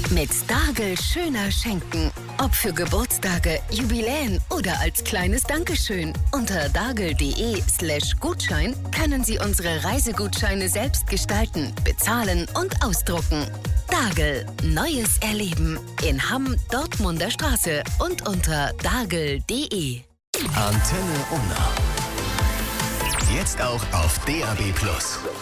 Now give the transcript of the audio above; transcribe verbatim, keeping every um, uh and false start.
Mit Dagel schöner schenken. Ob für Geburtstage, Jubiläen oder als kleines Dankeschön. Unter dagel.de slash Gutschein können Sie unsere Reisegutscheine selbst gestalten, bezahlen und ausdrucken. Dagel, neues Erleben. In Hamm, Dortmunder Straße und unter dagel.de. Antenne Unna. Jetzt auch auf D A B plus.